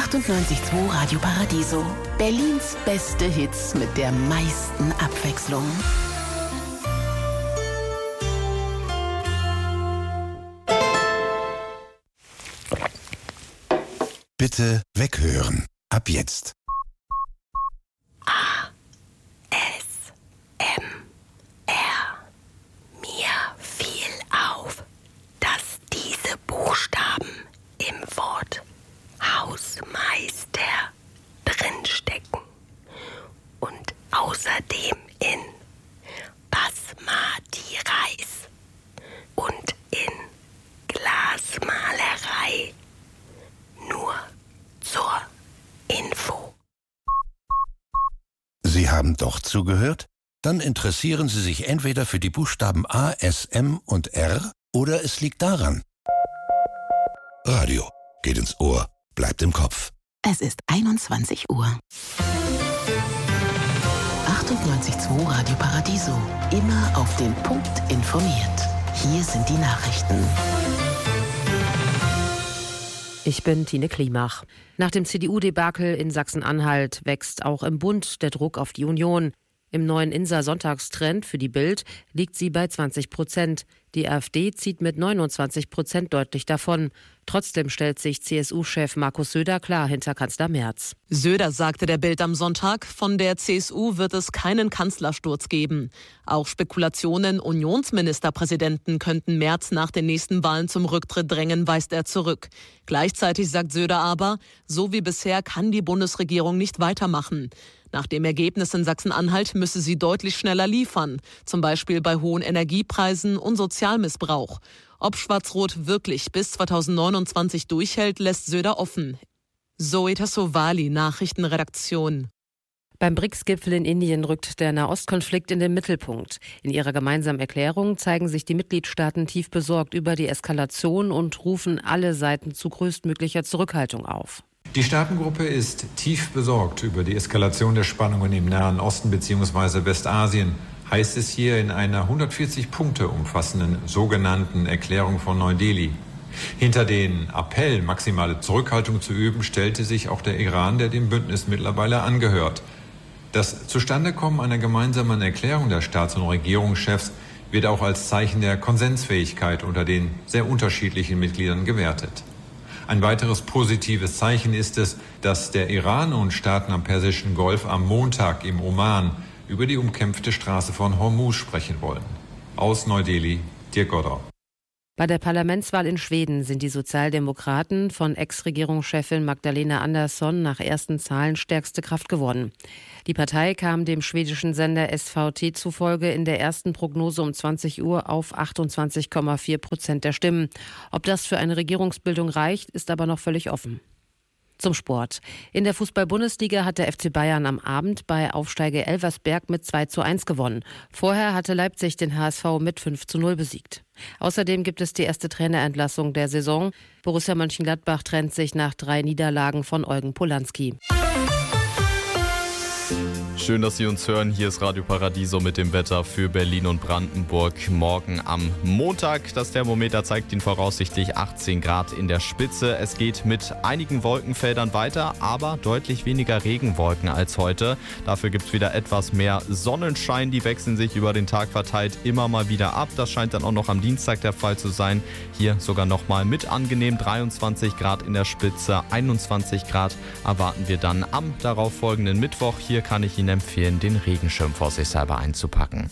98.2 Radio Paradiso. Berlins beste Hits mit der meisten Abwechslung. Bitte weghören. Ab jetzt. Mir fiel auf, dass diese Buchstaben im Wort Hausmeister drinstecken und außerdem in Basmati Reis und in Glasmalerei. Nur zur Info. Sie haben doch zugehört? Dann interessieren Sie sich entweder für die Buchstaben A, S, M und R oder es liegt daran. Radio geht ins Ohr, bleibt im Kopf. Es ist 21 Uhr. 98.2 Radio Paradiso. Immer auf den Punkt informiert. Hier sind die Nachrichten. Ich bin Tine Klimach. Nach dem CDU-Debakel in Sachsen-Anhalt wächst auch im Bund der Druck auf die Union. Im neuen INSA-Sonntagstrend für die Bild liegt sie bei 20%. Die AfD zieht mit 29% deutlich davon. Trotzdem stellt sich CSU-Chef Markus Söder klar hinter Kanzler Merz. Söder sagte der Bild am Sonntag, von der CSU wird es keinen Kanzlersturz geben. Auch Spekulationen, Unionsministerpräsidenten könnten Merz nach den nächsten Wahlen zum Rücktritt drängen, weist er zurück. Gleichzeitig sagt Söder aber, so wie bisher kann die Bundesregierung nicht weitermachen. Nach dem Ergebnis in Sachsen-Anhalt müsse sie deutlich schneller liefern, zum Beispiel bei hohen Energiepreisen und Sozialmissbrauch. Ob Schwarz-Rot wirklich bis 2029 durchhält, lässt Söder offen. Zoe Tassovali, Nachrichtenredaktion. Beim BRICS-Gipfel in Indien rückt der Nahostkonflikt in den Mittelpunkt. In ihrer gemeinsamen Erklärung zeigen sich die Mitgliedstaaten tief besorgt über die Eskalation und rufen alle Seiten zu größtmöglicher Zurückhaltung auf. Die Staatengruppe ist tief besorgt über die Eskalation der Spannungen im Nahen Osten bzw. Westasien, heißt es hier in einer 140 Punkte umfassenden sogenannten Erklärung von Neu-Delhi. Hinter den Appell, maximale Zurückhaltung zu üben, stellte sich auch der Iran, der dem Bündnis mittlerweile angehört. Das Zustandekommen einer gemeinsamen Erklärung der Staats- und Regierungschefs wird auch als Zeichen der Konsensfähigkeit unter den sehr unterschiedlichen Mitgliedern gewertet. Ein weiteres positives Zeichen ist es, dass der Iran und Staaten am Persischen Golf am Montag im Oman über die umkämpfte Straße von Hormuz sprechen wollen. Aus Neu-Delhi, Dirk Godder. Bei der Parlamentswahl in Schweden sind die Sozialdemokraten von Ex-Regierungschefin Magdalena Andersson nach ersten Zahlen stärkste Kraft geworden. Die Partei kam dem schwedischen Sender SVT zufolge in der ersten Prognose um 20 Uhr auf 28,4% der Stimmen. Ob das für eine Regierungsbildung reicht, ist aber noch völlig offen. Zum Sport. In der Fußball-Bundesliga hat der FC Bayern am Abend bei Aufsteiger Elversberg mit 2:1 gewonnen. Vorher hatte Leipzig den HSV mit 5:0 besiegt. Außerdem gibt es die erste Trainerentlassung der Saison. Borussia Mönchengladbach trennt sich nach 3 Niederlagen von Eugen Polanski. Schön, dass Sie uns hören. Hier ist Radio Paradiso mit dem Wetter für Berlin und Brandenburg. Morgen am Montag. Das Thermometer zeigt Ihnen voraussichtlich 18 Grad in der Spitze. Es geht mit einigen Wolkenfeldern weiter, aber deutlich weniger Regenwolken als heute. Dafür gibt es wieder etwas mehr Sonnenschein. Die wechseln sich über den Tag verteilt immer mal wieder ab. Das scheint dann auch noch am Dienstag der Fall zu sein. Hier sogar nochmal mit angenehm 23 Grad in der Spitze. 21 Grad erwarten wir dann am darauffolgenden Mittwoch. Hier kann ich Ihnen empfehlen, den Regenschirm vorsichtshalber einzupacken.